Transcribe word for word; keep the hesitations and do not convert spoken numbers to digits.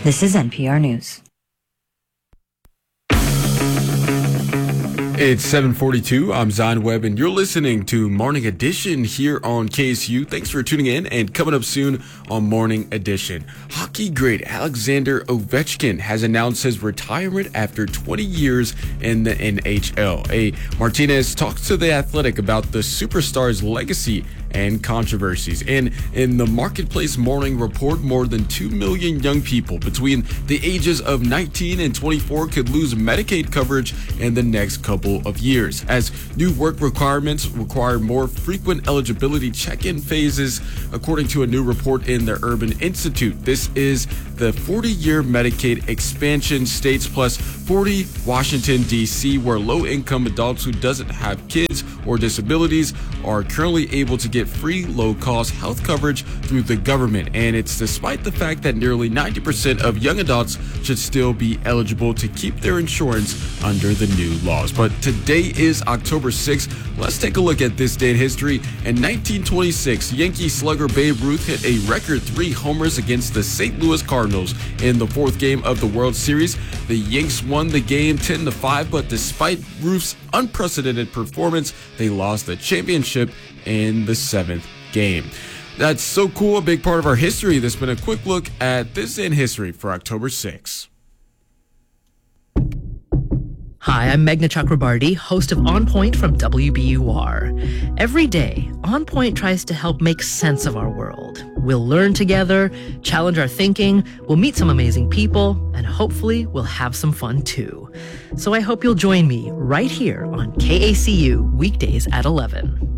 This is N P R News. It's seven forty-two. I'm Zion Webb, and you're listening to Morning Edition here on K S U. Thanks for tuning in, and coming up soon on Morning Edition, hockey great Alexander Ovechkin has announced his retirement after twenty years in the N H L. A Martinez talks to The Athletic about the superstar's legacy and controversies. And in the Marketplace Morning Report, more than two million young people between the ages of nineteen and twenty-four could lose Medicaid coverage in the next couple of years, as new work requirements require more frequent eligibility check-in phases, according to a new report in the Urban Institute. This is the forty-year Medicaid expansion. States plus forty, Washington, D C, where low-income adults who doesn't have kids or disabilities are currently able to get free, low-cost health coverage through the government. And it's despite the fact that nearly ninety percent of young adults should still be eligible to keep their insurance under the new laws. But today is October sixth. Let's take a look at this day in history. In nineteen twenty-six, Yankee slugger Babe Ruth hit a record three homers against the Saint Louis Cardinals in the fourth game of the World Series. The Yanks won the game ten to five, but despite Ruth's unprecedented performance, they lost the championship in the seventh game. That's so cool, a big part of our history. This has been a quick look at this day in history for October sixth. Hi, I'm Meghna Chakrabarty, host of On Point from W B U R. Every day, On Point tries to help make sense of our world. We'll learn together, challenge our thinking, we'll meet some amazing people, and hopefully we'll have some fun too. So I hope you'll join me right here on K A C U weekdays at eleven.